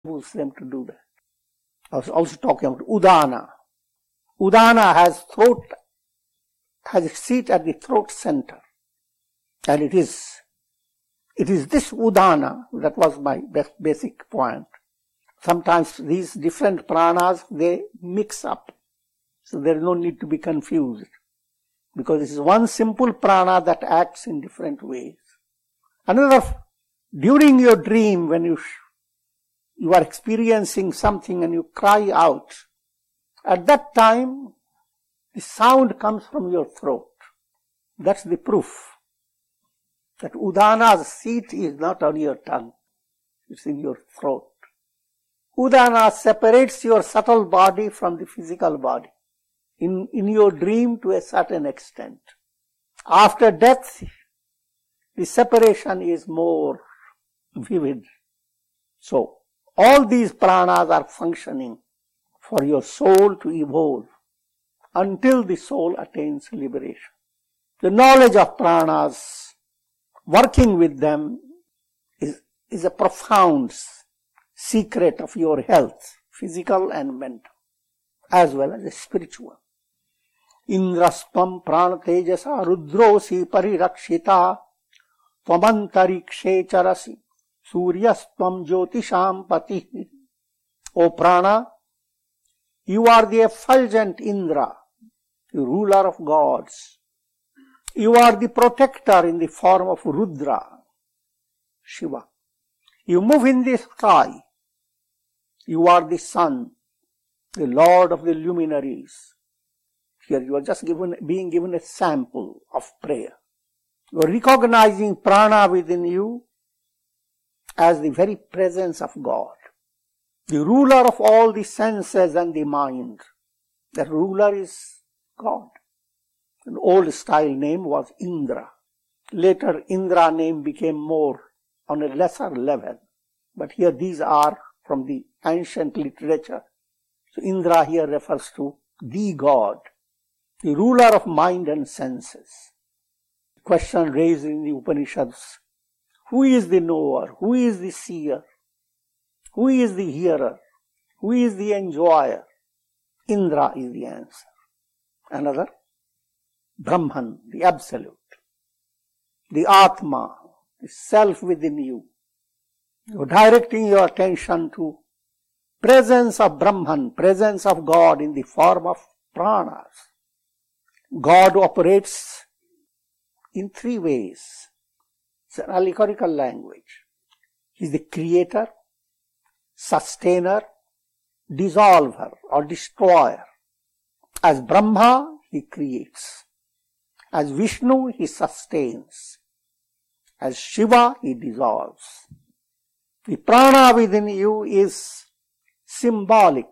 enables them to do that. I was also talking about Udana. Udana has its seat at the throat center. And it is this Udana that was my basic point. Sometimes these different pranas, they mix up. So there is no need to be confused. Because this is one simple prana that acts in different ways. Another, during your dream, when you are experiencing something and you cry out, at that time, the sound comes from your throat. That's the proof that Udana's seat is not on your tongue. It's in your throat. Udana separates your subtle body from the physical body in your dream to a certain extent. After death, the separation is more vivid. So, all these pranas are functioning for your soul to evolve until the soul attains liberation. The knowledge of pranas, working with them, is a profound secret of your health, physical and mental, as well as spiritual. Indrastvam pranatejasa rudrosi parirakshita tvamantarikshe charasi suryastvam jyotisham pati. O prana, you are the effulgent Indra, the ruler of gods. You are the protector in the form of Rudra, Shiva. You move in the sky. You are the sun, the lord of the luminaries. Here you are just being given a sample of prayer. You are recognizing prana within you as the very presence of God, the ruler of all the senses and the mind. The ruler is God. An old style name was Indra. Later Indra name became more on a lesser level. But here these are from the ancient literature. So Indra here refers to the God, the ruler of mind and senses. The question raised in the Upanishads, who is the knower? Who is the seer? Who is the hearer? Who is the enjoyer? Indra is the answer. Another, Brahman, the Absolute, the Atma, the Self within you. You're directing your attention to presence of Brahman, presence of God in the form of pranas. God operates in three ways. It's an allegorical language. He is the creator, sustainer, dissolver or destroyer. As Brahma, he creates. As Vishnu, he sustains. As Shiva, he dissolves. The prana within you is symbolic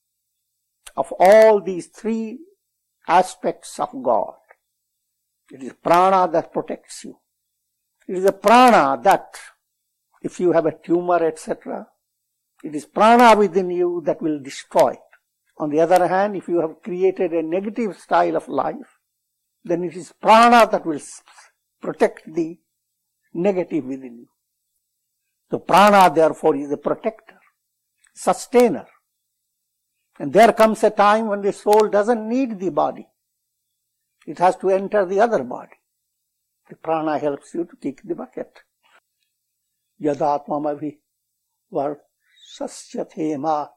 of all these three aspects of God. It is prana that protects you. It is a prana that, if you have a tumor, etc., it is prana within you that will destroy it. On the other hand, if you have created a negative style of life, then it is prana that will protect the negative within you. So prana, therefore, is a protector, sustainer. And there comes a time when the soul doesn't need the body. It has to enter the other body. The prana helps you to kick the bucket. Yadatmamavi varsasyatema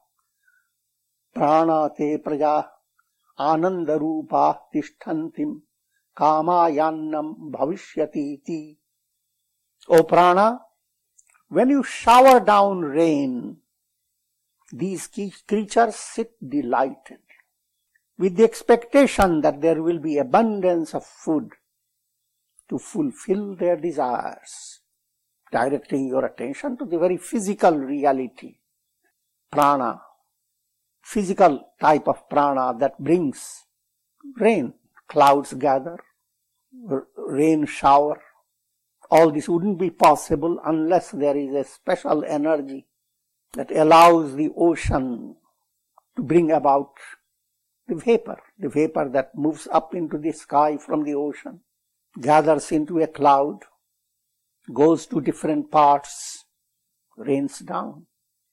prana te praja anandarupa tishtantim kamayannam bhavishyati iti. O prana, when you shower down rain, these creatures sit delighted with the expectation that there will be abundance of food to fulfill their desires, directing your attention to the very physical reality, prana, physical type of prana that brings rain. Clouds gather, rain shower. All this wouldn't be possible unless there is a special energy that allows the ocean to bring about the vapor that moves up into the sky from the ocean, gathers into a cloud, goes to different parts, rains down.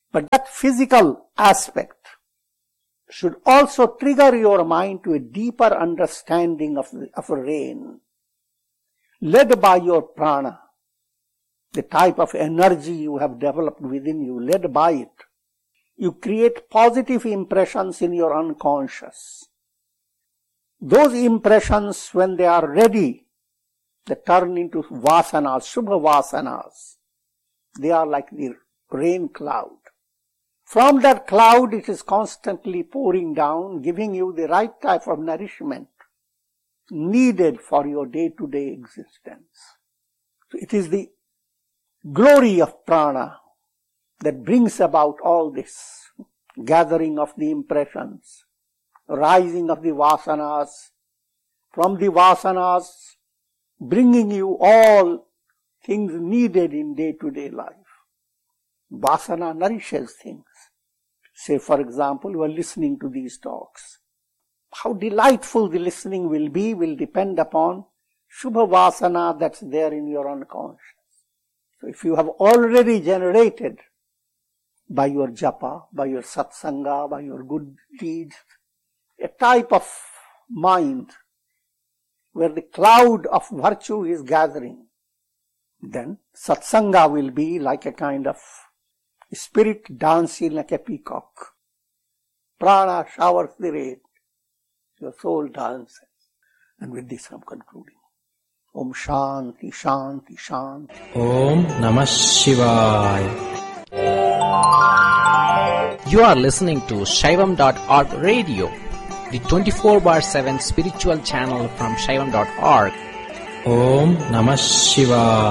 But that physical aspect should also trigger your mind to a deeper understanding of rain, led by your prana, the type of energy you have developed within you, led by it. You create positive impressions in your unconscious. Those impressions, when they are ready, they turn into vasanas, shubha vasanas. They are like the rain cloud. From that cloud, it is constantly pouring down, giving you the right type of nourishment needed for your day-to-day existence. So it is the glory of prana that brings about all this gathering of the impressions, rising of the vasanas, from the vasanas bringing you all things needed in day-to-day life. Vasana nourishes things. Say, for example, you are listening to these talks. How delightful the listening will be will depend upon Shubha Vasana that's there in your unconscious. So if you have already generated by your japa, by your satsanga, by your good deeds, a type of mind where the cloud of virtue is gathering, then satsanga will be like a kind of spirit dancing like a peacock. Prana showers the rain. Your soul dances. And with this I'm concluding. Om Shanti, Shanti, Shanti. Om Namah Shivaya. You are listening to Shaivam.org radio, the 24/7 spiritual channel from Shaivam.org. Om Namah Shivaya.